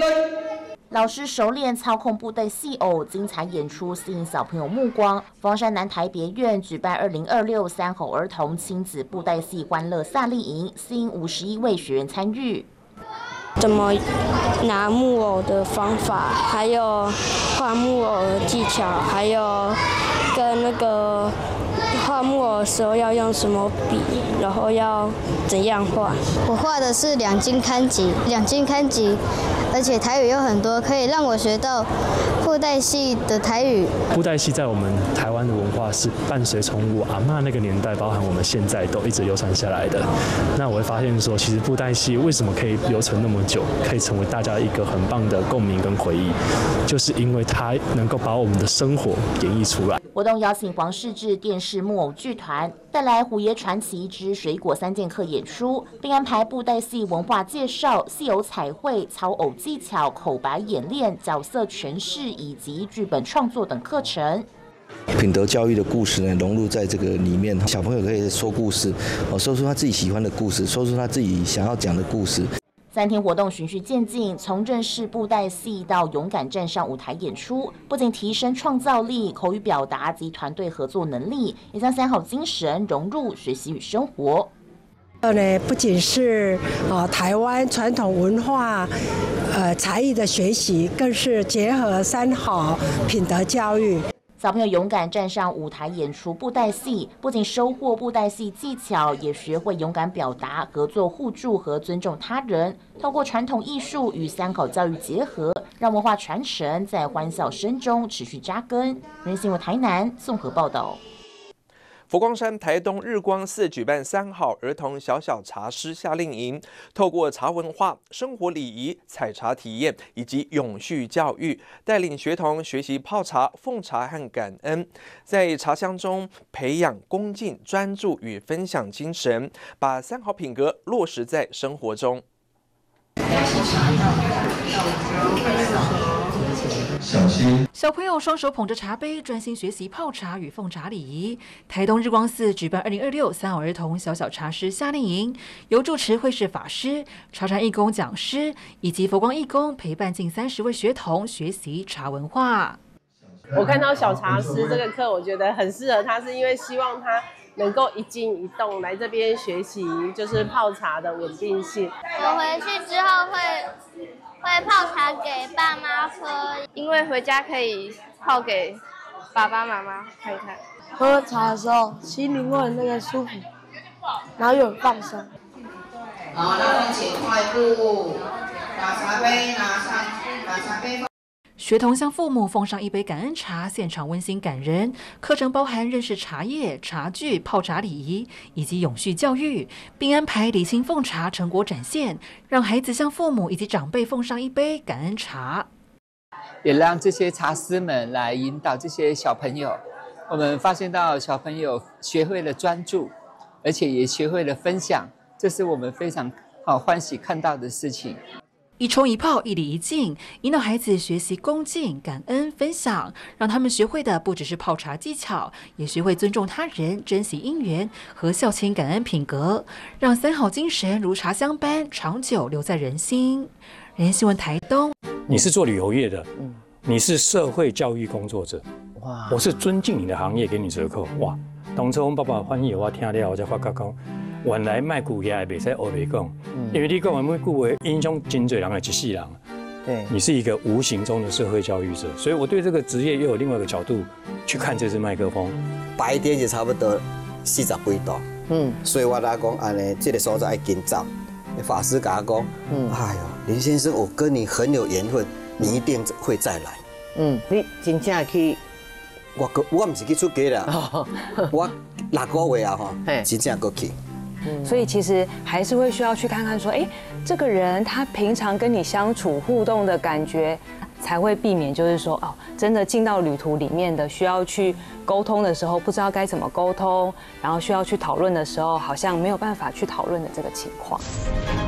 老师熟练操控布袋戏偶，精彩演出吸引小朋友目光。凤山南台别院举办2026三好儿童亲子布袋戏欢乐夏令营，吸引51位学员参与。 怎么拿木偶的方法，还有画木偶的技巧，还有跟那个画木偶的时候要用什么笔，然后要怎样画。 我画的是两津勘吉，而且台语有很多，可以让我学到布袋戏的台语。 布袋戏在我们台湾的文化是伴随从我阿嬷那个年代，包含我们现在都一直流传下来的。那我会发现说，其实布袋戏为什么可以留存那么久，可以成为大家一个很棒的共鸣跟回忆，就是因为它能够把我们的生活演绎出来。 活动邀请黄氏制电视木偶剧团带来《虎爷传奇之水果3剑客》演出，并安排布袋戏文化介绍、戏偶彩绘、操偶技巧、口白演练、角色诠释以及剧本创作等课程。 品德教育的故事呢，融入在这个里面，小朋友可以说故事，说出他自己喜欢的故事，说出他自己想要讲的故事。 3天活动循序渐进，从正式布袋戏到勇敢站上舞台演出，不仅提升创造力、口语表达及团队合作能力，也将三好精神融入学习与生活。 不仅是台湾传统文化才艺的学习，更是结合三好品德教育。 小朋友勇敢站上舞台演出布袋戏，不仅收获布袋戏技巧，也学会勇敢表达、合作互助和尊重他人。透过传统艺术与三好教育结合，让文化传承在欢笑声中持续扎根。人民新闻台南综合报道。 佛光山台东日光寺举办3好儿童小小茶师夏令营，透过茶文化、生活礼仪、采茶体验以及永续教育，带领学童学习泡茶、奉茶和感恩，在茶香中培养恭敬、专注与分享精神，把3好品格落实在生活中。 小朋友双手捧着茶杯，专心学习泡茶与奉茶礼仪。台东日光寺举办2026三好儿童小小茶师夏令营，由住持慧士法师、茶禅义工讲师以及佛光义工陪伴近30位学童学习茶文化。 我看到小茶师这个课，我觉得很适合他，是因为希望他能够一静一动来这边学习，就是泡茶的稳定性。 我回去之后会泡茶给爸妈喝， 因为回家可以泡给爸爸妈妈看看。 喝茶的时候，心灵会很那个舒服，然后又很放松。 好，那我们请快步把茶杯拿上，把茶杯放。 学童向父母奉上一杯感恩茶，现场温馨感人。课程包含认识茶叶、茶具、泡茶礼仪以及永续教育，并安排礼亲奉茶成果展现，让孩子向父母以及长辈奉上一杯感恩茶， 也让这些茶师们来引导这些小朋友。我们发现到小朋友学会了专注，而且也学会了分享，这是我们非常欢喜看到的事情。 一冲一泡，一礼一敬，引导孩子学习恭敬、感恩、分享，让他们学会的不只是泡茶技巧，也学会尊重他人、珍惜因缘和孝亲感恩品格，让三好精神如茶香般长久留在人心。人新闻台东， 你是做旅游业的，你是社会教育工作者，哇，我是尊敬你的行业，给你折扣，哇！当初我爸爸翻译我听了，我才发觉讲。原来卖句话也袂使黑白讲，因为你讲的每句话影响真侪人的一世人。对，你是一个无形中的社会教育者，所以我对这个职业又有另外一个角度去看这支麦克风。 白天就差不多40几度，所以我来讲安尼，这个所在要紧走。法师甲我讲，哎呦，林先生，我跟你很有缘分，你一定会再来。 你真正去？ 我唔是去出家啦，我6个月啊吼，真正过去。 所以其实还是会需要去看看说，这个人他平常跟你相处互动的感觉，才会避免就是说真的进到旅途里面的需要去沟通的时候，不知道该怎么沟通，然后需要去讨论的时候，好像没有办法去讨论的这个情况。